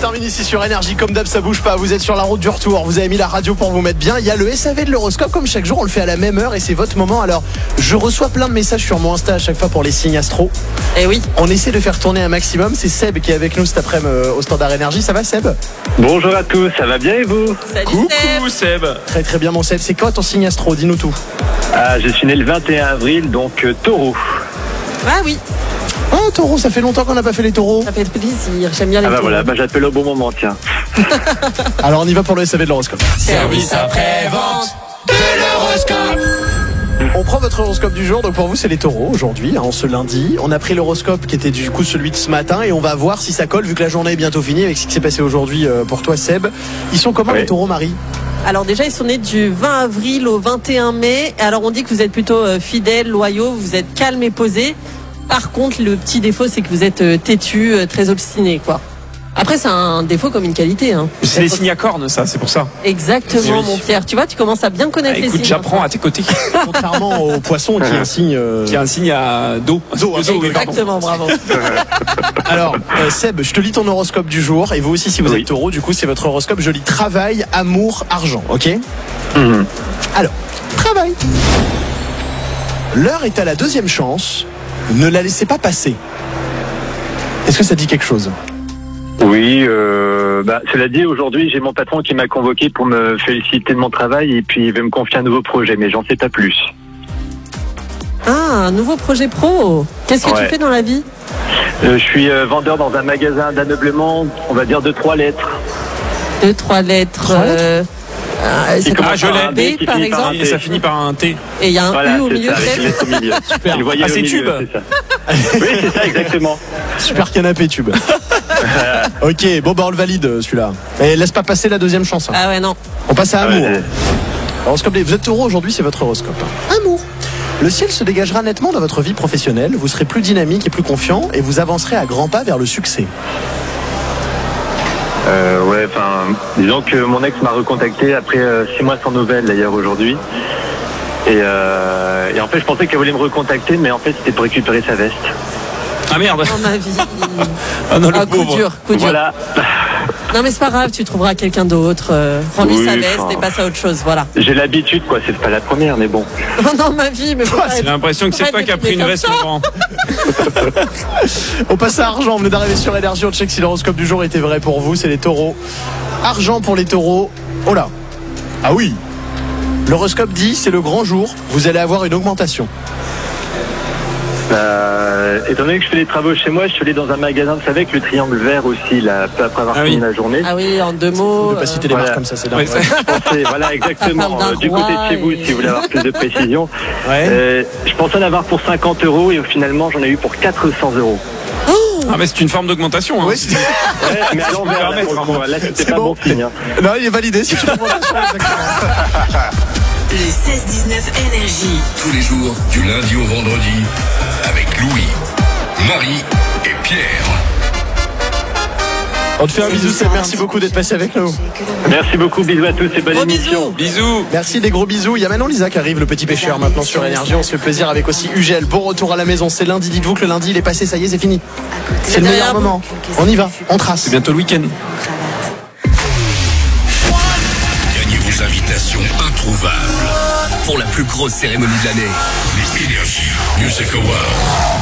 termine ici sur Énergie. Comme d'hab, ça bouge pas. Vous êtes sur la route du retour. Vous avez mis la radio pour vous mettre bien. Il y a le SAV de l'horoscope. Comme chaque jour, on le fait à la même heure et c'est votre moment. Alors, je reçois plein de messages sur mon Insta à chaque fois pour les signes astro. Eh oui. On essaie de faire tourner un maximum. C'est Seb qui est avec nous cet après-midi au Standard Énergie. Ça va, Seb? Bonjour à tous, ça va bien et vous? Salut Coucou Seb. Très très bien, mon Seb. C'est quoi ton signe astro? Dis-nous tout. Je suis né le 21 avril, donc taureau. Ah oui, Oh, taureau, ça fait longtemps qu'on n'a pas fait les taureaux. ça fait plaisir. J'aime bien les Bah taureaux. voilà, j'appelle au bon moment, tiens. Alors, on y va pour le SAV de l'horoscope. Service après-vente de l'horoscope. On prend votre horoscope du jour, donc pour vous c'est les taureaux aujourd'hui, ce lundi. On a pris l'horoscope qui était du coup celui de ce matin et on va voir si ça colle vu que la journée est bientôt finie avec ce qui s'est passé aujourd'hui pour toi Seb. Ils sont comment les taureaux, Marie? Alors déjà, ils sont nés du 20 avril au 21 mai. Alors on dit que vous êtes plutôt fidèles, loyaux, vous êtes calmes et posés. Par contre, le petit défaut, c'est que vous êtes têtus, très obstinés, quoi. Après, c'est un défaut comme une qualité. Hein. C'est les signes à cornes, ça, c'est pour ça. Exactement, Oui. mon Pierre. Tu vois, tu commences à bien connaître les Écoute, signes. j'apprends à tes côtés. Contrairement au poisson qui est un signe... Qui a un signe à dos. Dos, oui, pardon. Exactement, bravo. Alors Seb, je te lis ton horoscope du jour et vous aussi si vous Oui. êtes taureau, du coup c'est votre horoscope. Je lis travail, amour, argent, ok? Alors, travail. L'heure est à la deuxième chance. Ne la laissez pas passer. Est-ce que ça dit quelque chose? Oui, cela dit, aujourd'hui, j'ai mon patron qui m'a convoqué pour me féliciter de mon travail et puis il veut me confier un nouveau projet, mais j'en sais pas plus. Ah, un nouveau projet pro. Qu'est-ce que tu Ouais. fais dans la vie? Je suis vendeur dans un magasin d'ameublement, on va dire 2-3 lettres. 2-3 lettres. Trois lettres Ça commence commence je par l'ai. un B, B, qui par finit par un exemple. Et ça finit par un T. Et il y a un Voilà, U au c'est milieu, ça, avec Seb. les lettres au milieu. Super. Le voyez Ah, au c'est milieu, tube. c'est ça. Oui, c'est ça, exactement. Super canapé tube. Ok, bon bah on le valide celui-là. Et laisse pas passer la deuxième chance. Ah ouais, non. On passe à amour. Ouais. Horoscope, vous êtes taureau aujourd'hui, c'est votre horoscope. Amour. Le ciel se dégagera nettement dans votre vie professionnelle, vous serez plus dynamique et plus confiant et vous avancerez à grands pas vers le succès. Disons que mon ex m'a recontacté après 6 mois sans nouvelles d'ailleurs aujourd'hui. Et en fait, je pensais qu'elle voulait me recontacter, mais en fait, c'était pour récupérer sa veste. Ah merde. Dans ma vie. Ah non, le Ah, coup pauvre. dur, coup dur. Voilà. Non, mais c'est pas grave, tu trouveras quelqu'un d'autre. Rends-lui Oui, sa veste enfin. et passe à autre chose, voilà. J'ai l'habitude, quoi. C'est pas la première, mais bon. Dans ma vie, mais J'ai l'impression que c'est toi qui as pris une veste Laurent. On passe à argent, on venait d'arriver sur Énergie, on check si l'horoscope du jour était vrai pour vous, c'est les taureaux. Argent pour les taureaux. Oh là. Ah oui. L'horoscope dit c'est le grand jour, vous allez avoir une augmentation. Étant donné que je fais des travaux chez moi, je suis allé dans un magasin, vous savez, avec le triangle vert aussi, là, peu après avoir Ah fini oui. la journée. Ah oui, en 2 mots. Ne pas citer les voilà. marques comme ça, c'est dingue. Ouais, ça- Je pensais, voilà, exactement. D'un Du côté roi de chez vous, et- si vous voulez avoir plus de précision. Ouais. Je pensais en avoir pour 50 € et finalement, j'en ai eu pour 400 €. Ah mais c'est une forme d'augmentation. Hein. Oui, c'est... Ouais, mais à l'envers, là, permettre, pour le coup, vraiment. là, c'était C'est pas bon. bon signe. Hein. Non, il est validé, c'est une augmentation, exactement. Le 16-19 Énergie. Tous les jours, du lundi au vendredi, avec Louis, Marie et Pierre. On te fait un bisou, Seb, merci beaucoup d'être passé avec nous. Merci beaucoup, bisous à tous et bonne Gros émission. Bisous. Merci, des gros bisous. Il y a Manon Lisa qui arrive, le petit pêcheur, maintenant sur Énergie. On se fait plaisir avec aussi Ugel. Bon retour à la maison, c'est lundi. Dites-vous que le lundi, il est passé, ça y est, c'est fini. C'est le meilleur moment. On y va, on trace. C'est bientôt le week-end. Gagnez vos invitations introuvables pour la plus grosse cérémonie de l'année. Les Énergie Music Awards.